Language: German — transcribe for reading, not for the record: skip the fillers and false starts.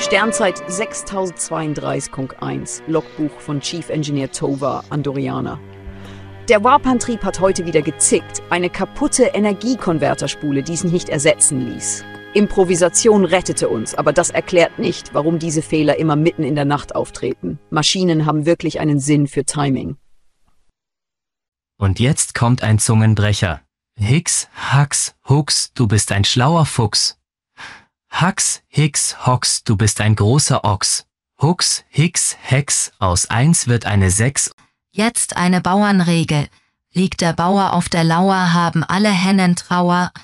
Sternzeit 6032.1, Logbuch von Chief Engineer Tova, Andorianer. Der Warp-Antrieb hat heute wieder gezickt, eine kaputte Energiekonverterspule, die es nicht ersetzen ließ. Improvisation rettete uns, aber das erklärt nicht, warum diese Fehler immer mitten in der Nacht auftreten. Maschinen haben wirklich einen Sinn für Timing. Und jetzt kommt ein Zungenbrecher. Hix, Hax, Hux, du bist ein schlauer Fuchs. Hax, Hix, Hox, du bist ein großer Ochs. Hux, Hix, Hex, aus 1 wird eine 6. Jetzt eine Bauernregel. Liegt der Bauer auf der Lauer, haben alle Hennen Trauer.